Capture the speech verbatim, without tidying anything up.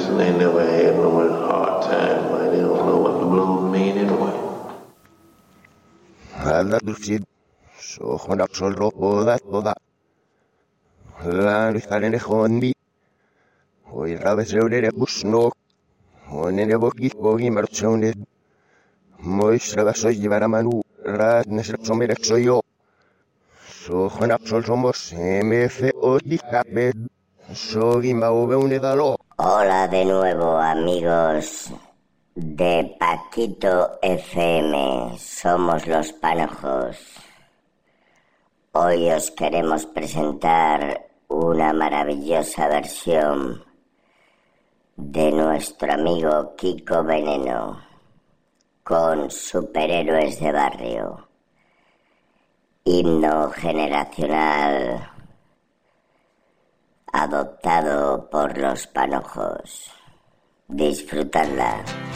and they never had no hard time, man. They don't know what the blues mean anyway. Alla dufsid, so hon absol roda toda. La rikaren hondi. Oi raves reure busno. Onene bogi bogi marchone. Moistra vaso llevar a manu. Rat nesrapsomere soy yo. So hon absol somos M F O D K B. So gimbaube unedalo. Hola de nuevo, amigos de Paquito F M. Somos los Panojos. Hoy os queremos presentar una maravillosa versión de nuestro amigo Kiko Veneno con Superhéroes de Barrio, himno generacional adoptado por los Panojos. Disfrutadla.